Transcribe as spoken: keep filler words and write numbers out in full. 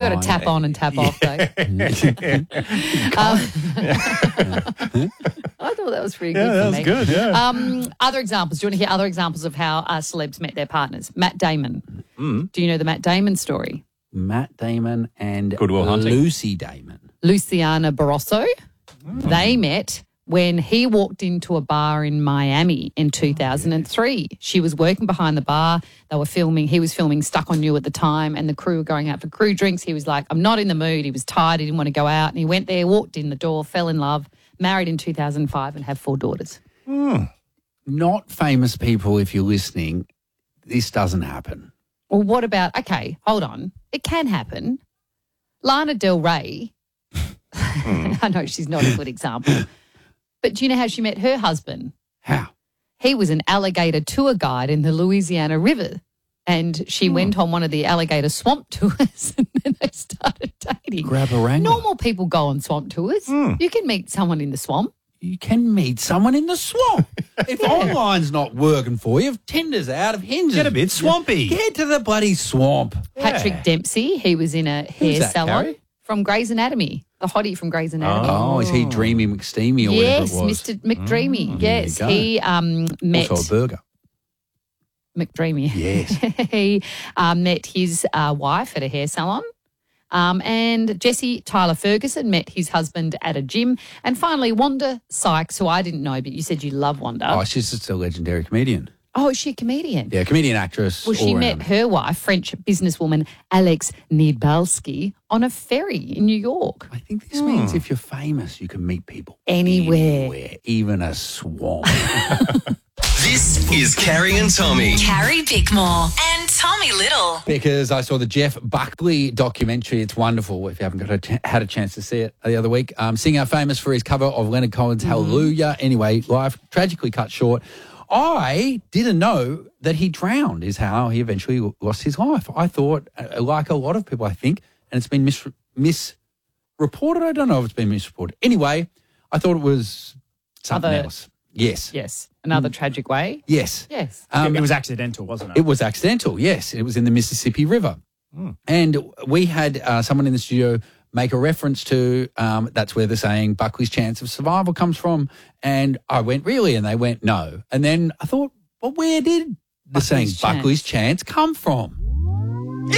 got to tap on and tap off, though. um, I thought that was pretty good Yeah, for that was me. good, yeah. Um, other examples. Do you want to hear other examples of how uh, celebs met their partners? Matt Damon. Mm. Do you know the Matt Damon story? Matt Damon and Good Will Hunting. Lucy Damon. Luciana Barroso. Mm. They met when he walked into a bar in Miami in two thousand three. She was working behind the bar. They were filming. He was filming Stuck on You at the time, and the crew were going out for crew drinks. He was like, I'm not in the mood. He was tired. He didn't want to go out. And he went there, walked in the door, fell in love, married in two thousand five and have four daughters. Mm. Not famous people, if you're listening, this doesn't happen. Well, what about, okay, hold on. It can happen. Lana Del Rey, mm. I know she's not a good example, but do you know how she met her husband? How? He was an alligator tour guide in the Louisiana River, and she mm. went on one of the alligator swamp tours, and then they started dating. Grab a wrangler. Normal people go on swamp tours. Mm. You can meet someone in the swamp. You can meet someone in the swamp. If yeah. online's not working for you, if Tinder's out of hinges. Get a bit swampy. Get to the bloody swamp. Patrick yeah. Dempsey, he was in a hair Who's that, salon Carrie? From Grey's Anatomy. The hottie from Grey's Anatomy. Oh, oh is he Dreamy McSteamy or yes, whatever it was? Mister McDreamy. Mm, yes, he um, met... Also a burger. McDreamy. Yes. he uh, met his uh, wife at a hair salon. Um, and Jesse Tyler Ferguson met his husband at a gym. And finally, Wanda Sykes, who I didn't know, but you said you love Wanda. Oh, she's just a legendary comedian. Oh, is she a comedian? Yeah, comedian, actress. Well, she met her wife, French businesswoman Alex Nibalski, on a ferry in New York. I think this hmm. means if you're famous, you can meet people anywhere, anywhere even a swamp. This is Carrie and Tommy. Carrie Bickmore and Tommy Little. Because I saw the Jeff Buckley documentary. It's wonderful if you haven't got a t- had a chance to see it the other week. Um, singer famous for his cover of Leonard Cohen's mm-hmm. Hallelujah. Anyway, life tragically cut short. I didn't know that he drowned is how he eventually lost his life. I thought, like a lot of people, I think, and it's been mis- misreported. I don't know if it's been misreported. Anyway, I thought it was something Other- else. Yes. Yes. Another mm. tragic way? Yes. Yes. Um, it was accidental, wasn't it? It was accidental, yes. It was in the Mississippi River. Mm. And we had uh, someone in the studio make a reference to, um, that's where the saying Buckley's chance of survival comes from. And I went, really? And they went, no. And then I thought, well, where did the Buckley's saying chance. Buckley's chance come from?